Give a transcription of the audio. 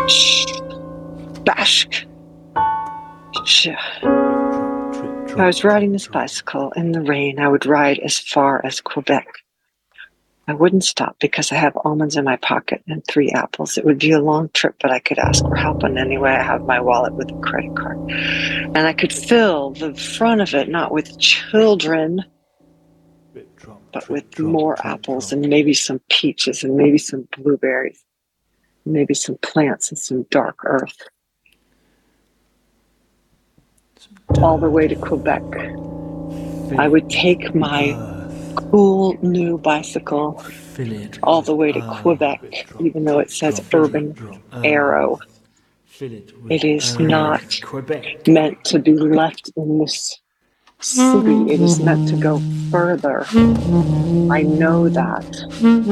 Bashk. I was riding this bicycle in the rain. I would ride as far as Quebec. I wouldn't stop because I have almonds in my pocket and 3 apples. It would be a long trip, but I could ask for help. And anyway, I have my wallet with a credit card. And I could fill the front of it, not with children, but with more apples and maybe some peaches and maybe some blueberries, maybe some plants and some dark earth. All the way to Quebec. I would take my cool new bicycle all the way to Quebec, even though it says Urban Arrow. It is not meant to be left in this city. It is meant to go further. I know that.